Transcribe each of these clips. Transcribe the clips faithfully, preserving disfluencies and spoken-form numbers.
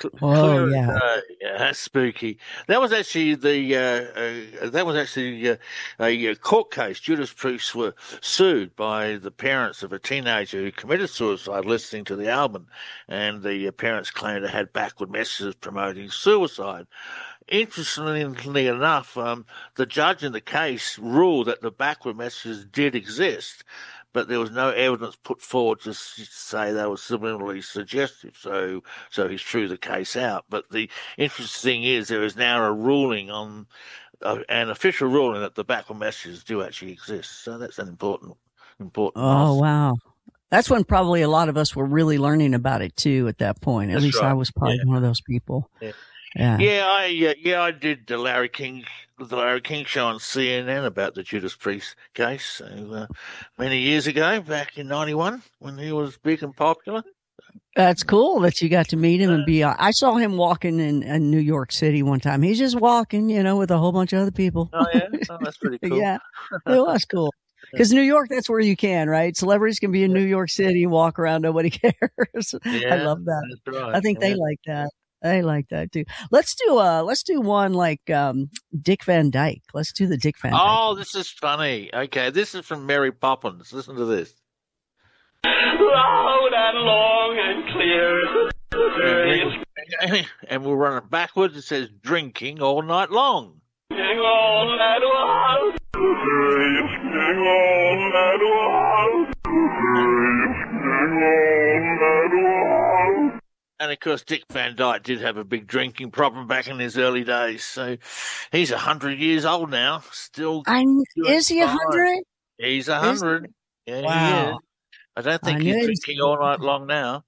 Cl- Oh, Clear as yeah. day. Yeah, that's spooky. That was actually the uh, uh, that was actually uh, a, a court case. Judas Priest were sued by the parents of a teenager who committed suicide listening to the album, and the uh, parents claimed it had backward messages promoting suicide. Interestingly enough, um, the judge in the case ruled that the backward messages did exist, but there was no evidence put forward to say they were subliminally suggestive. So, so he threw the case out. But the interesting thing is there is now a ruling on uh, an official ruling that the backward messages do actually exist. So that's an important, important Oh, milestone. wow. That's when probably a lot of us were really learning about it too at that point. At That's least I right. was probably Yeah. one of those people. Yeah. Yeah. Yeah, I uh, yeah I did the Larry King the Larry King show on C N N about the Judas Priest case so, uh, many years ago, back in ninety-one when he was big and popular. That's cool that you got to meet him and be, I saw him walking in, in New York City one time. He's just walking, you know, with a whole bunch of other people. Oh yeah, oh, that's pretty cool. Yeah, it was cool. Because New York, that's where you can, right? Celebrities can be in Yeah, New York City and walk around. Nobody cares. I yeah, love that. that's right. I think they Yeah. like that. They like that too. Let's do uh let's do one like um Dick Van Dyke. Let's do the Dick Van Dyke Oh, one. this is funny. Okay, this is from Mary Poppins. Listen to this. Loud and long and clear. And, we, and we'll run it backwards. It says drinking all night long. Drinking all night long. Drinking all night long. Drinking all night long. And of course, Dick Van Dyke did have a big drinking problem back in his early days. So he's a hundred years old now. Still, I doing is he a fine. hundred? He's a Is hundred. Yeah, he wow. is. I don't I think knew he's he was, drinking all night long now.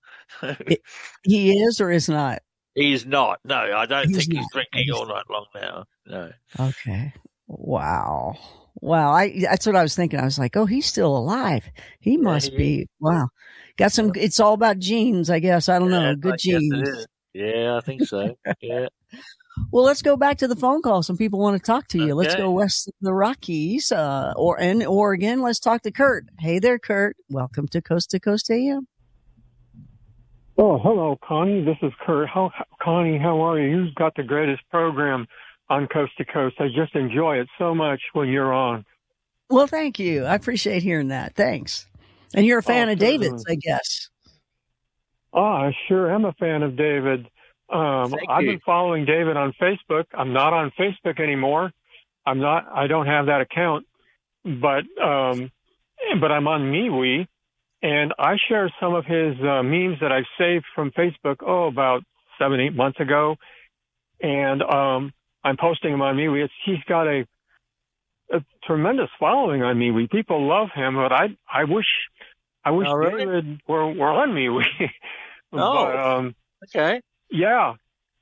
he is or is not. He's not. No, I don't He's think not. he's drinking all night long now. No. Okay. Wow. Wow. I, that's what I was thinking. I was like, oh, he's still alive. He Yeah, must he be. Wow. Got some, it's all about genes, I guess. I don't Yeah, know. I Good guess it genes. is. Yeah, I think so. Yeah. Well, let's go back to the phone call. Some people want to talk to you. Let's Okay. go west of the Rockies, uh, or in Oregon. Let's talk to Kurt. Hey there, Kurt. Welcome to Coast to Coast A M. Oh, hello, Connie. This is Kurt. How, Connie, how are you? You've got the greatest program on Coast to Coast. I just enjoy it so much when you're on. Well, thank you. I appreciate hearing that. Thanks. And you're a fan Oh, of certainly. David's, I guess. Oh, I sure am a fan of David. Um, Thank I've you. been following David on Facebook. I'm not on Facebook anymore. I'm not, I don't have that account, but, um, but I'm on MeWe, and I share some of his uh, memes that I've saved from Facebook, oh, about seven, eight months ago. And, um, I'm posting them on MeWe. It's, he's got a, a tremendous following on MeWe. People love him, but I, I wish, I wish Oh, really? David were, were on MeWe. Oh. But, um, Okay. yeah.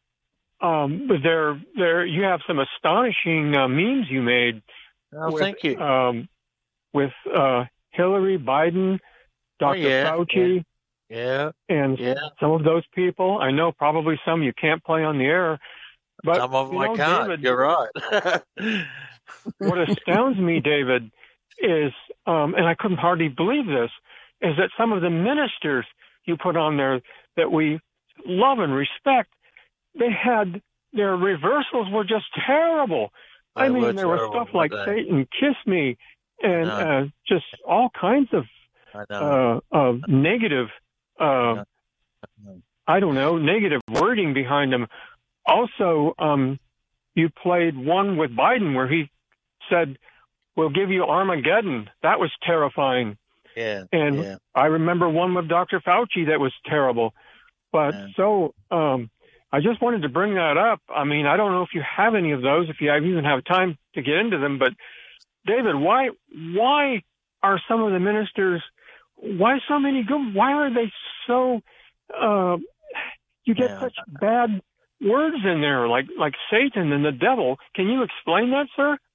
Um, but there, there, you have some astonishing uh, memes you made. Oh, with, thank you. Um, with uh, Hillary, Biden, Doctor Oh, yeah, Fauci, Yeah. and Yeah. some of those people. I know probably some you can't play on the air, but Some of them you know, I can't. David, You're right. what astounds me, David, is, um, and I couldn't hardly believe this, is that some of the ministers you put on there that we love and respect, they had their reversals were just terrible. I They mean, were there was terrible, stuff like weren't they? Satan kiss me, and know. uh, just all kinds of I know. uh, uh, negative, uh, I know. I don't know, negative wording behind them. Also, um, you played one with Biden where he said, "We'll give you Armageddon." That was terrifying. Yeah. And Yeah. I remember one with Doctor Fauci that was terrible. But Yeah. so um, I just wanted to bring that up. I mean, I don't know if you have any of those, if you even have time to get into them. But David, why why are some of the ministers? Why so many good? Why are they so? Uh, you get Yeah. such bad words in there, like like Satan and the devil. Can you explain that, sir?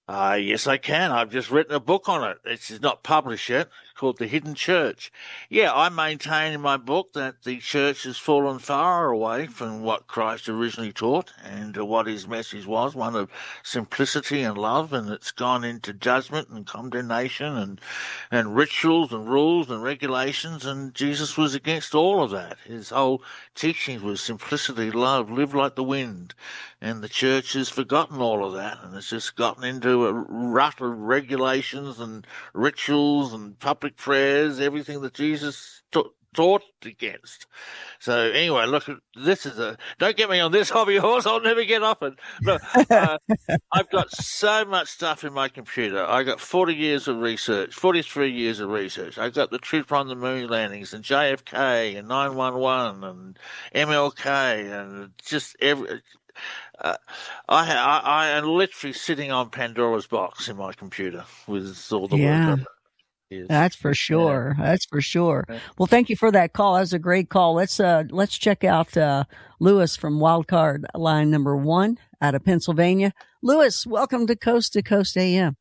Uh, yes, I can. I've just written a book on it. It's not published yet. It's called The Hidden Church. Yeah, I maintain in my book that the church has fallen far away from what Christ originally taught and uh, what his message was, one of simplicity and love, and it's gone into judgment and condemnation and, and rituals and rules and regulations, and Jesus was against all of that. His whole teaching was simplicity, love, live like the wind, and the church has forgotten all of that, and it's just gotten into a rut of regulations and rituals and public prayers, everything that Jesus ta- taught against. So anyway, look, this is a, don't get me on this hobby horse, I'll never get off it. Look, uh, I've got so much stuff in my computer. I got forty years of research, forty-three years of research. I got the trip on the moon landings and J F K and nine one one and M L K and just every, Uh, I, I I am literally sitting on Pandora's box in my computer with all the Yeah. work. Is. That's for sure. Yeah. That's for sure. Well, thank you for that call. That was a great call. Let's uh let's check out uh Lewis from Wildcard line number one out of Pennsylvania. Lewis, welcome to Coast to Coast A M.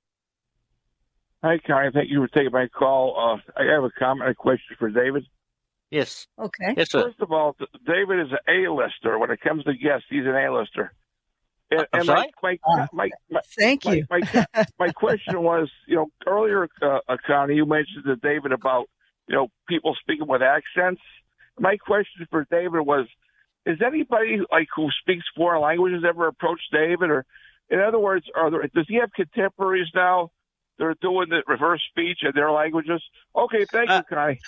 Hi, Connie. Thank you for taking my call. Uh, I have a comment, a question for David. Yes. Okay. Yes, sir. First of all, David is an A-lister. When it comes to guests, he's an A-lister. And, I'm and sorry? my, Uh, my, my, Thank my, you. my, my, my question was, you know, earlier, uh, uh, Connie, you mentioned to David about, you know, people speaking with accents. My question for David was, is anybody like who speaks foreign languages ever approached David? Or, in other words, are there, does he have contemporaries now that are doing the reverse speech in their languages? Okay, thank Uh, you, Connie.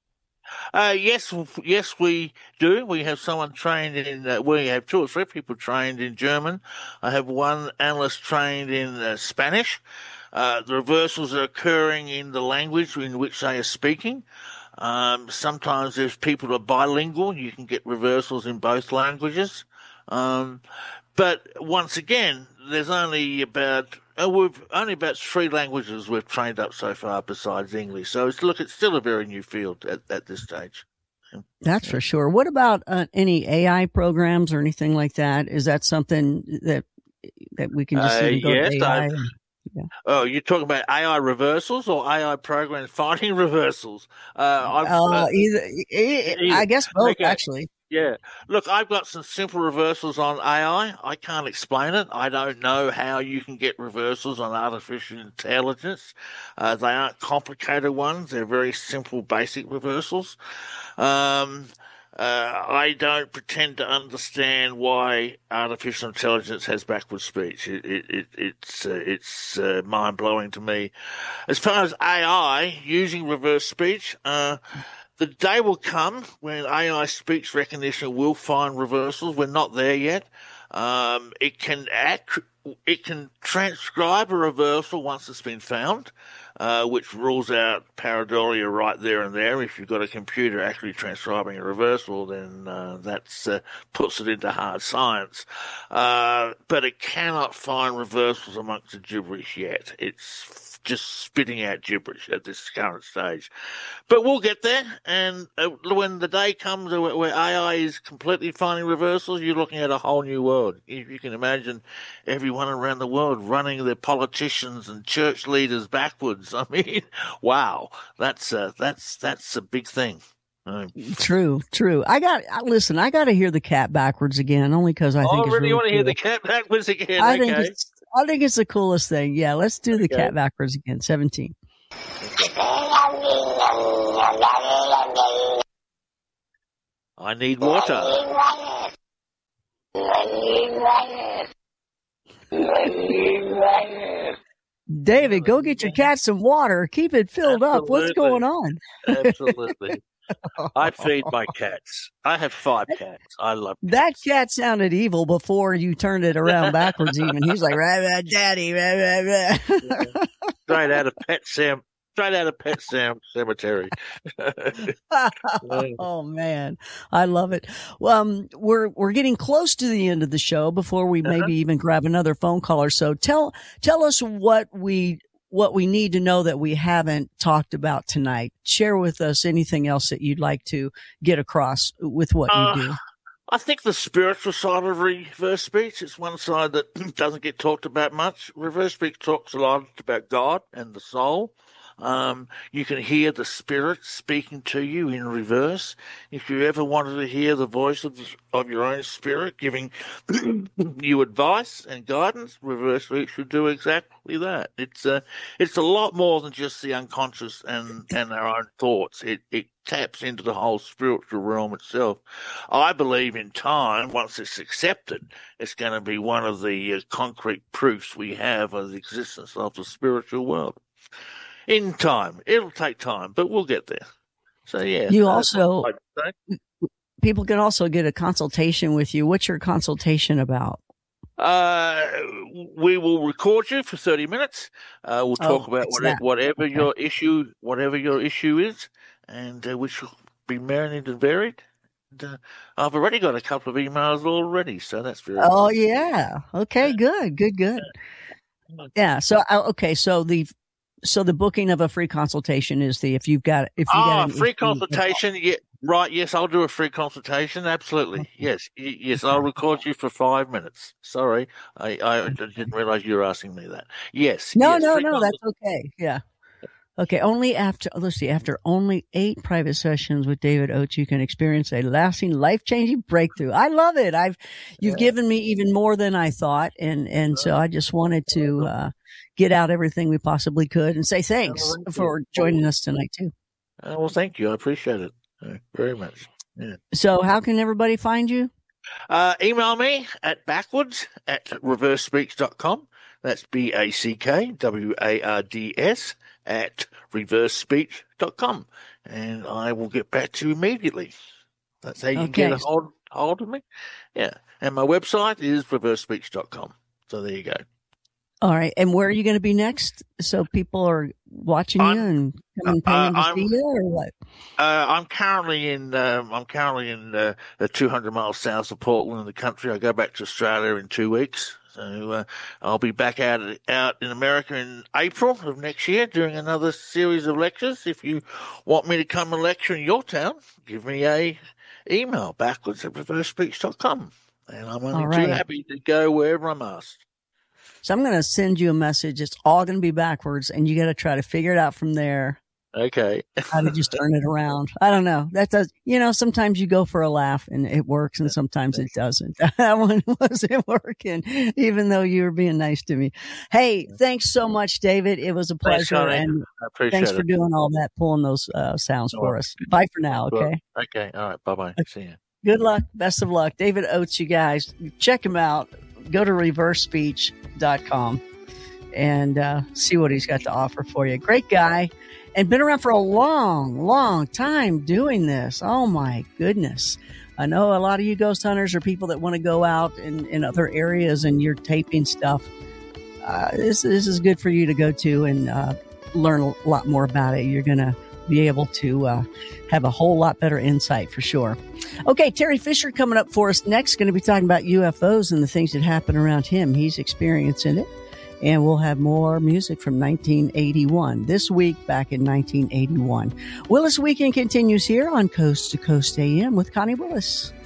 Uh, yes, yes, we do. We have someone trained in, uh, we have two or three people trained in German. I have one analyst trained in uh, Spanish. Uh, the reversals are occurring in the language in which they are speaking. Um, sometimes if people are bilingual, you can get reversals in both languages. Um, but once again, there's only about uh, we've only about three languages we've trained up so far besides English. So it's look, it's still a very new field at, at this stage. That's for sure. What about uh, any A I programs or anything like that? Is that something that that we can just Uh, even go yes, to A I? I've- Oh, you're talking about A I reversals or A I programs finding reversals? Uh, I've, Uh, uh, either, e- either. I guess both, Okay. actually. Yeah. Look, I've got some simple reversals on A I. I can't explain it. I don't know how you can get reversals on artificial intelligence. Uh, they aren't complicated ones. They're very simple, basic reversals. Um, uh, I don't pretend to understand why artificial intelligence has backward speech. It, it, it, it's uh, it's uh, mind blowing to me. As far as A I using reverse speech, uh, the day will come when A I speech recognition will find reversals. We're not there yet. Um, it can act, it can transcribe a reversal once it's been found, uh, which rules out pareidolia right there and there. If you've got a computer actually transcribing a reversal, then uh, that's uh, puts it into hard science. Uh, but it cannot find reversals amongst the gibberish yet. It's just spitting out gibberish at this current stage. But we'll get there, and uh, when the day comes where, where A I is completely finding reversals, you're looking at a whole new world. If you can imagine everyone around the world running their politicians and church leaders backwards, I mean, wow, that's uh, that's that's a big thing. Um, True, true. I got, listen, I got to hear the cat backwards again, only because I think oh, it's really? really You want to hear cool. the cat backwards again? I okay. think it's, I think it's the coolest thing. Yeah, let's do the Okay. cat backwards again. seventeen. I need water. David, go get your cat some water. Keep it filled up. What's Absolutely. going on? Absolutely. I feed my cats. I have five cats. I love That cat sounded evil before you turned it around backwards even. He's like, rah, rah, daddy, rah, rah, rah. straight out of Pet Sam, straight out of Pet Sam Cemetery. Oh man, I love it. Well, um, we're we're getting close to the end of the show before we Uh-huh. maybe even grab another phone call or so. Tell tell us what we what we need to know that we haven't talked about tonight. Share with us anything else that you'd like to get across with what Uh, you do. I think the spiritual side of reverse speech is one side that doesn't get talked about much. Reverse speech talks a lot about God and the soul. Um, you can hear the spirit speaking to you in reverse. If you ever wanted to hear the voice of, the, of your own spirit giving you advice and guidance, reverse speech should do exactly that. It's a, it's a lot more than just the unconscious and, and our own thoughts. It, it taps into the whole spiritual realm itself. I believe in time, once it's accepted, it's going to be one of the uh, concrete proofs we have of the existence of the spiritual world. In time. It'll take time, but we'll get there. So, yeah. You also, people can also get a consultation with you. What's your consultation about? Uh, we will record you for thirty minutes. Uh, we'll talk Oh, about it's whatever, that. whatever Okay. your issue, whatever your issue is, and uh, which will be marinated and varied. And, uh, I've already got a couple of emails already, so that's very Oh, yeah. Okay, good, good, good. Yeah. So, uh, okay. So the, so the booking of a free consultation is the, if you've got, if you got Ah, an free issue- consultation. Yeah, right. Yes, I'll do a free consultation. Absolutely. Yes, y- yes. I'll record you for five minutes. Sorry, I, I didn't realize you were asking me that. Yes. No, yes, no, free no, consult- that's okay. Yeah. Okay. Only after, let's see, after only eight private sessions with David Oates, you can experience a lasting, life-changing breakthrough. I love it. I've, you've given me even more than I thought. And, and so I just wanted to, uh, get out everything we possibly could and say thanks Oh, thank you. for joining us tonight too. Uh, well, thank you. I appreciate it uh, very much. Yeah. So how can everybody find you? Uh, email me at backwards at reverse speech dot com. That's B A C K W A R D S at reverse speech dot com. And I will get back to you immediately. That's how you can get a Okay. hold, hold of me. Yeah. And my website is reverse speech dot com. So there you go. All right. And where are you going to be next? So people are watching I'm- you and coming uh, paying to I'm- see you or what? Uh, I'm currently in, um, I'm currently in, uh, uh, two hundred miles south of Portland in the country. I go back to Australia in two weeks. So, uh, I'll be back out, out in America in April of next year doing another series of lectures. If you want me to come and lecture in your town, give me a email backwards at reverse speech dot com. And I'm only All too right. happy to go wherever I'm asked. So I'm going to send you a message. It's all going to be backwards and you got to try to figure it out from there. Okay. How to just turn it around. I don't know. That does, you know, sometimes you go for a laugh and it works and sometimes it doesn't. That one wasn't working, even though you were being nice to me. Hey, thanks so much, David. It was a Thanks, pleasure. Connie. And I appreciate thanks it. for doing all that, pulling those uh, sounds No for worries. us. Bye for now. Okay. Okay. All right. Bye bye. See you. Good luck. Best of luck. David Oates, you guys, check him out. Go to reverse speech dot com and uh, see what he's got to offer for you. Great guy and been around for a long, long time doing this. Oh, my goodness. I know a lot of you ghost hunters are people that want to go out in, in other areas and you're taping stuff. Uh, this, this is good for you to go to and uh, learn a lot more about it. You're going to be able to uh, have a whole lot better insight for sure. Okay, Terry Fisher coming up for us next. Going to be talking about U F Os and the things that happen around him. He's experiencing it. And we'll have more music from nineteen eighty-one. This week, back in nineteen eighty-one. Willis Weekend continues here on Coast to Coast A M with Connie Willis.